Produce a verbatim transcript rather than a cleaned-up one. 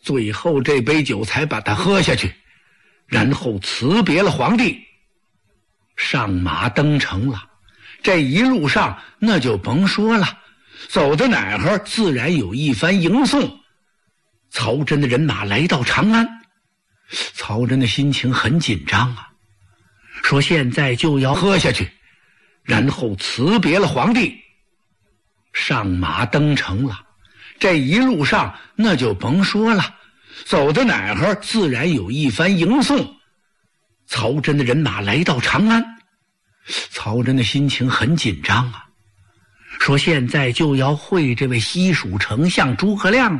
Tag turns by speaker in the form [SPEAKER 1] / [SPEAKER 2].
[SPEAKER 1] 最后这杯酒才把它喝下去，然后辞别了皇帝，上马登城了。这一路上那就甭说了，走到哪儿自然有一番迎送。曹真的人马来到长安，曹真的心情很紧张啊，说现在就要喝下去，然后辞别了皇帝，上马登城了。这一路上那就甭说了，走到哪儿自然有一番迎送。曹真的人马来到长安，曹真的心情很紧张啊，说现在就要会这位西蜀丞相诸葛亮。